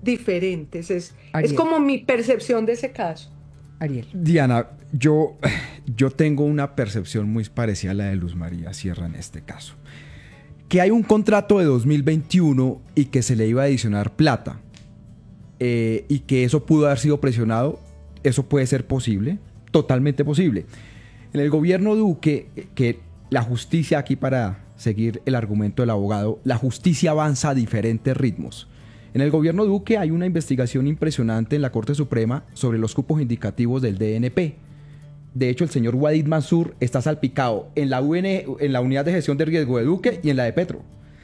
diferentes. Es Ariel. como mi percepción de ese caso. Ariel. Diana, yo tengo una percepción muy parecida a la de Luz María Sierra en este caso. Que hay un contrato de 2021 y que se le iba a adicionar plata y que eso pudo haber sido presionado, eso puede ser posible, totalmente posible. En el gobierno Duque, que la justicia, aquí para seguir el argumento del abogado, la justicia avanza a diferentes ritmos. En el gobierno Duque hay una investigación impresionante en la Corte Suprema sobre los cupos indicativos del DNP. De hecho, el señor Wadid Mansur está salpicado en la Unidad de Gestión de Riesgo de Duque y en la de Petro.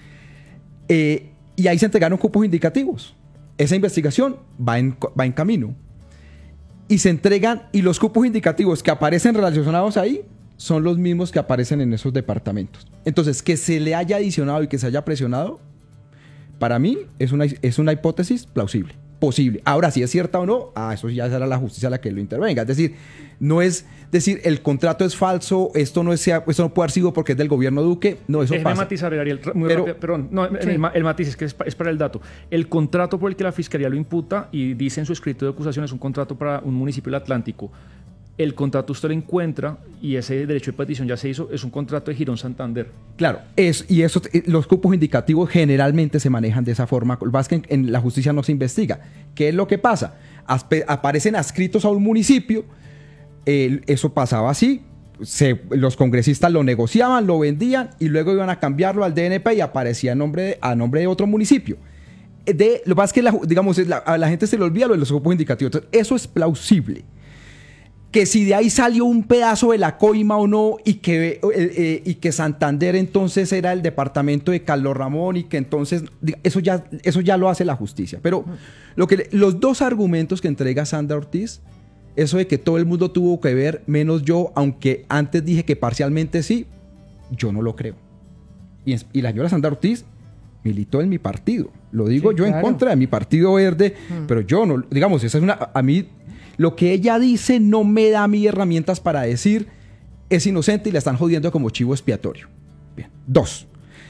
Y ahí se entregaron cupos indicativos. Esa investigación va en camino. Y se entregan, y los cupos indicativos que aparecen relacionados ahí son los mismos que aparecen en esos departamentos. Entonces, que se le haya adicionado y que se haya presionado, para mí es una hipótesis plausible, posible. Ahora, si es cierta o no, eso ya será la justicia la que lo intervenga. Es decir, no es decir el contrato es falso, esto no puede haber sido porque es del gobierno Duque. No, eso Déjeme pasa. matizar, Ariel, rápido, perdón. No, sí. El matiz es que es para el dato. El contrato por el que la Fiscalía lo imputa y dice en su escrito de acusación es un contrato para un municipio del Atlántico. El contrato usted lo encuentra y ese derecho de petición ya se hizo, es un contrato de Girón Santander. Claro, los cupos indicativos generalmente se manejan de esa forma. Lo que pasa es que en la justicia no se investiga. ¿Qué es lo que pasa? Aparecen adscritos a un municipio, eso pasaba así, los congresistas lo negociaban, lo vendían y luego iban a cambiarlo al DNP y aparecía a nombre de otro municipio. Lo que pasa es que a la gente se le olvida lo de los cupos indicativos. Entonces, eso es plausible. Que si de ahí salió un pedazo de la coima o no, y que Santander entonces era el departamento de Carlos Ramón, y que entonces eso ya lo hace la justicia. Pero los dos argumentos que entrega Sandra Ortiz, eso de que todo el mundo tuvo que ver, menos yo, aunque antes dije que parcialmente sí, yo no lo creo. Y la señora Sandra Ortiz militó en mi partido. Lo digo yo, claro, en contra de mi Partido Verde, pero yo no, digamos, a mí... Lo que ella dice no me da a mí herramientas para decir es inocente y la están jodiendo como chivo expiatorio. Bien. 2.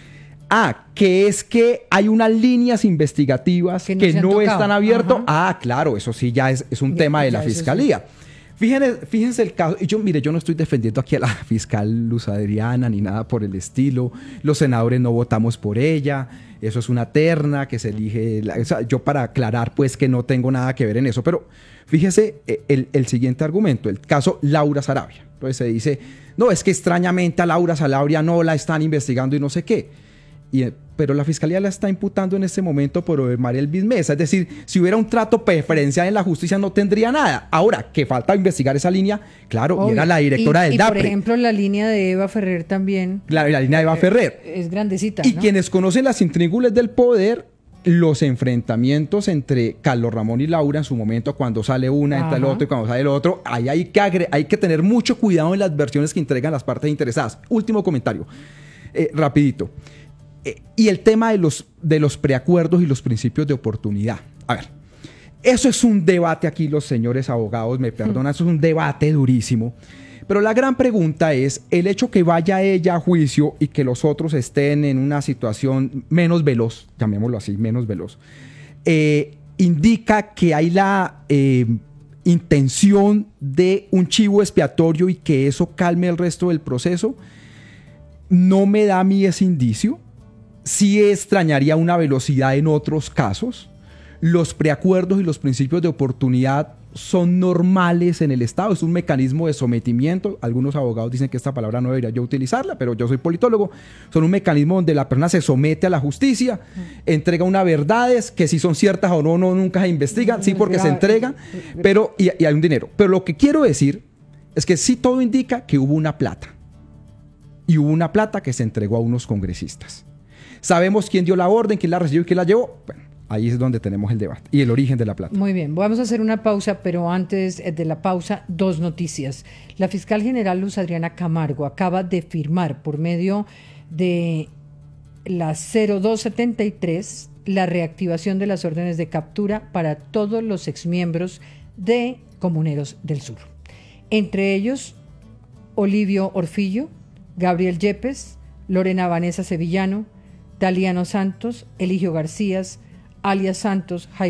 Que es que hay unas líneas investigativas que no están abiertas. Claro, eso sí ya es un tema de la Fiscalía. Fíjense el caso. Y yo no estoy defendiendo aquí a la fiscal Luz Adriana ni nada por el estilo. Los senadores no votamos por ella. Eso es una terna que se elige. Yo para aclarar pues que no tengo nada que ver en eso. Pero fíjese el siguiente argumento, el caso Laura Sarabia. Entonces se dice, no, es que extrañamente a Laura Sarabia no la están investigando y no sé qué. Pero la Fiscalía la está imputando en este momento por Mariel Mesa. Es decir, si hubiera un trato preferencial en la justicia no tendría nada. Ahora, que falta investigar esa línea, claro, obvio. Y era la directora del DAPRE. Por ejemplo, la línea de Eva Ferrer también. La línea de Eva Ferrer. Es grandecita, Y ¿no? quienes conocen las intríngulas del poder, los enfrentamientos entre Carlos Ramón y Laura en su momento, cuando sale una, entra el otro y cuando sale el otro, ahí hay que tener mucho cuidado en las versiones que entregan las partes interesadas. Último comentario, rapidito. Y el tema de los preacuerdos y los principios de oportunidad. A ver, eso es un debate aquí, los señores abogados me perdonan, eso es un debate durísimo. Pero la gran pregunta es, el hecho que vaya ella a juicio y que los otros estén en una situación menos veloz, llamémoslo así, menos veloz, indica que hay la intención de un chivo expiatorio y que eso calme el resto del proceso. No me da a mí ese indicio. Sí extrañaría una velocidad en otros casos. Los preacuerdos y los principios de oportunidad son normales en el Estado. Es un mecanismo de sometimiento. Algunos abogados dicen que esta palabra no debería yo utilizarla, pero yo soy politólogo. Son un mecanismo donde la persona se somete a la justicia, entrega unas verdades que si son ciertas o no, nunca se investigan. Sí, porque se entregan, pero y hay un dinero. Pero lo que quiero decir es que sí todo indica que hubo una plata. Y hubo una plata que se entregó a unos congresistas. ¿Sabemos quién dio la orden, quién la recibió y quién la llevó? Bueno, ahí es donde tenemos el debate y el origen de la plata. Muy bien, vamos a hacer una pausa, pero antes de la pausa, dos noticias. La fiscal general Luz Adriana Camargo acaba de firmar por medio de la 0273 la reactivación de las órdenes de captura para todos los exmiembros de Comuneros del Sur. Entre ellos, Olivio Orfillo, Gabriel Yepes, Lorena Vanessa Sevillano, Daliano Santos, Eligio García, alias Santos, Jaime